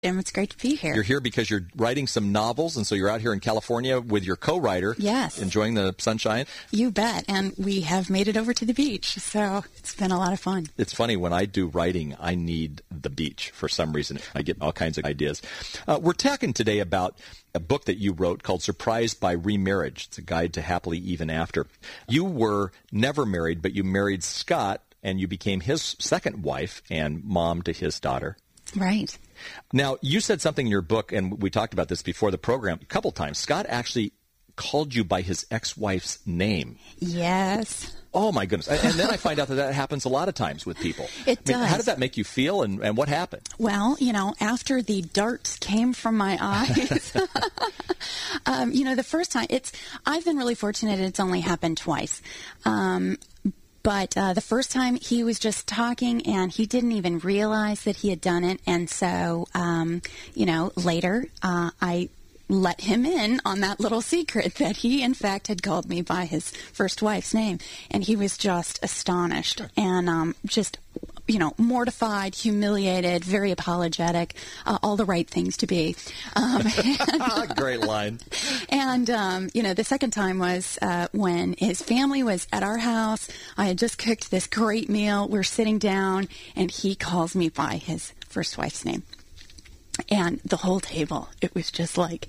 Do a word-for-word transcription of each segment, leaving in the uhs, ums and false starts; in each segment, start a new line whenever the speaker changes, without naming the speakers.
Jim, it's great to be here.
You're here because you're writing some novels, and so you're out here in California with your co-writer.
Yes.
Enjoying the sunshine.
You bet. And we have made it over to the beach, so it's been a lot of fun.
It's funny, when I do writing, I need the beach for some reason. I get all kinds of ideas. Uh, we're talking today about a book that you wrote called Surprised by Remarriage. It's a guide to happily even after. You were never married, but you married Scott, and you became his second wife and mom to his daughter.
Right.
Now, you said something in your book, and we talked about this before the program a couple times. Scott actually called you by his ex-wife's name.
Yes.
Oh, my goodness. And then I find out that that happens a lot of times with people.
It
I mean,
does.
How did that make you feel, and, and what happened?
Well, you know, after the darts came from my eyes, um, you know, the first time, it's, I've been really fortunate it's only happened twice. Um, But uh, the first time he was just talking and he didn't even realize that he had done it. And so, um, you know, later uh, I let him in on that little secret that he, in fact, had called me by his first wife's name. And he was just astonished and um, just, you know, mortified, humiliated, very apologetic, uh, all the right things to be. Um, and,
Great line.
And, um, you know, the second time was uh, when his family was at our house. I had just cooked this great meal. We're sitting down, and he calls me by his first wife's name. And the whole table, it was just like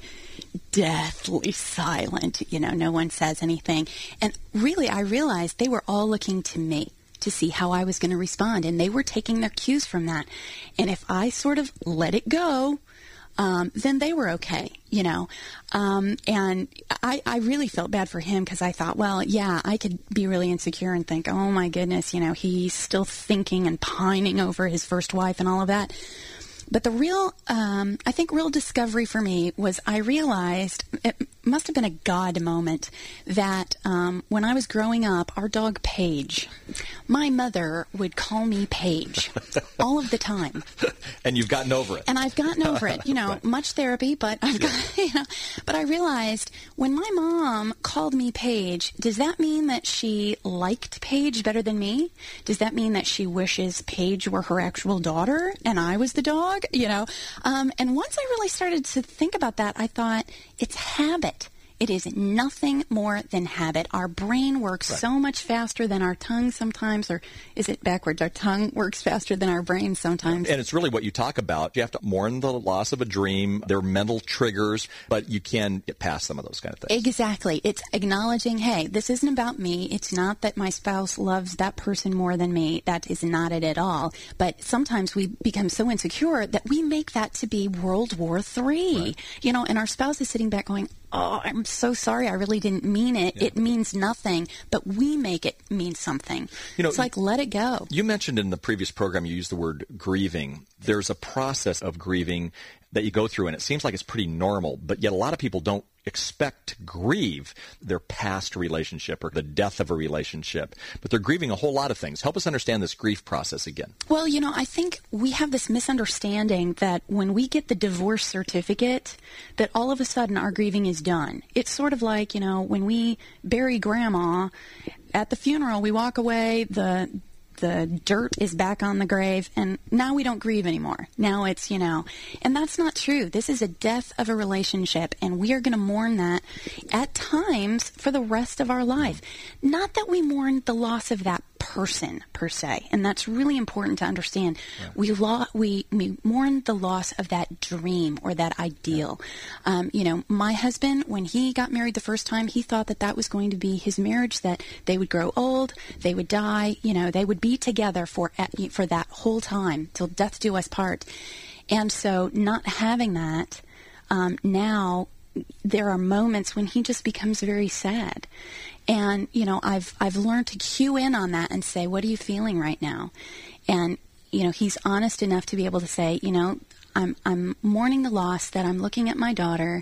deathly silent. You know, no one says anything. And really, I realized they were all looking to me to see how I was going to respond. And they were taking their cues from that. And if I sort of let it go, um, then they were okay, you know. Um, and I, I really felt bad for him because I thought, well, yeah, I could be really insecure and think, oh, my goodness, you know, he's still thinking and pining over his first wife and all of that. But the real, um, I think, real discovery for me was I realized, it must have been a God moment, that um, when I was growing up, our dog Paige, my mother would call me Paige all of the time.
And you've gotten over it.
And I've gotten over it. You know, right. Much therapy, but I've got, you know. But I realized when my mom called me Paige, does that mean that she liked Paige better than me? Does that mean that she wishes Paige were her actual daughter and I was the dog? You know, um, and once I really started to think about that, I thought it's habit. It is nothing more than habit. Our brain works right. so much faster than our tongue sometimes, or is it backwards? Our tongue works faster than our brain sometimes.
And it's really what you talk about. You have to mourn the loss of a dream. There are mental triggers, but you can get past some of those kind of things.
Exactly. It's acknowledging, hey, this isn't about me. It's not that my spouse loves that person more than me. That is not it at all. But sometimes we become so insecure that we make that to be World War Three. Right. You know, and our spouse is sitting back going, oh, I'm so sorry. I really didn't mean it. Yeah. It means nothing, but we make it mean something. You know, it's like, let it go.
You mentioned in the previous program, you used the word grieving. There's a process of grieving that you go through, and it seems like it's pretty normal, but yet a lot of people don't expect to grieve their past relationship or the death of a relationship, but they're grieving a whole lot of things. Help us understand this grief process again.
Well, you know, I think we have this misunderstanding that when we get the divorce certificate, that all of a sudden our grieving is done. It's sort of like, you know, when we bury grandma at the funeral, we walk away, the the dirt is back on the grave, and now we don't grieve anymore. Now it's, you know, and that's not true. This is a death of a relationship, and we are going to mourn that at times for the rest of our life. Not that we mourn the loss of that person per se, and that's really important to understand. Yeah. We, lo- we we mourn the loss of that dream or that ideal. Yeah. Um, you know, my husband, when he got married the first time, he thought that that was going to be his marriage, that they would grow old, they would die, you know, they would be together for for that whole time till death do us part. And so, not having that, um, now there are moments when he just becomes very sad. And, you know, I've I've learned to cue in on that and say, what are you feeling right now? And, you know, he's honest enough to be able to say, you know, I'm I'm mourning the loss that I'm looking at my daughter,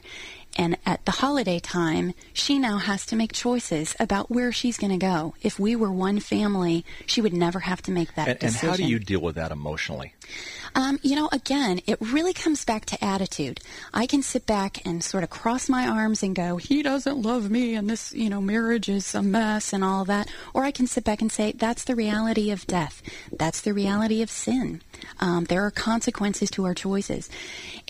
And at the holiday time, she now has to make choices about where she's going to go. If we were one family, she would never have to make that
and,
decision.
And how do you deal with that emotionally?
Um, you know, again, it really comes back to attitude. I can sit back and sort of cross my arms and go, he doesn't love me and this, you know, marriage is a mess and all that. Or I can sit back and say, that's the reality of death. That's the reality of sin. Um, there are consequences to our choices.